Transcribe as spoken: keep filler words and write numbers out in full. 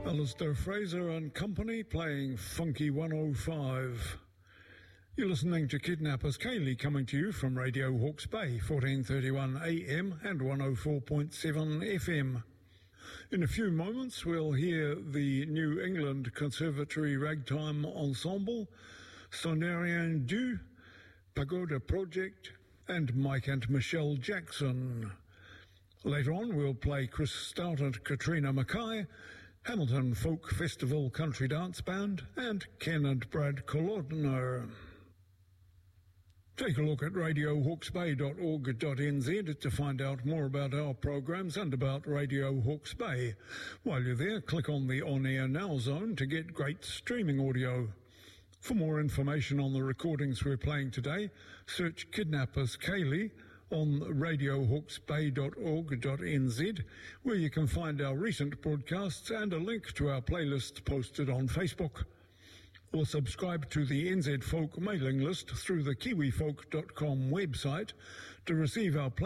Alistair Fraser and Company playing Funky one oh five. You're listening to Kidnappers Kaylee coming to you from Radio Hawke's Bay, fourteen thirty-one A M and one oh four point seven F M. In a few moments we'll hear the New England Conservatory Ragtime Ensemble, Sonarian Du, Pagoda Project and Mike and Michelle Jackson. Later on we'll play Chris Stout and Katrina Mackay, Hamilton Folk Festival Country Dance Band and Ken and Brad Kolodner. Take a look at radio hawke's bay dot org dot n z to find out more about our programs and about Radio Hawke's Bay. While you're there, click on the On Air Now zone to get great streaming audio. For more information on the recordings we're playing today, search Kidnappers Kaylee on radio hawke's bay dot org dot n z, where you can find our recent broadcasts and a link to our playlist posted on Facebook. Or subscribe to the N Z Folk mailing list through the kiwi folk dot com website to receive our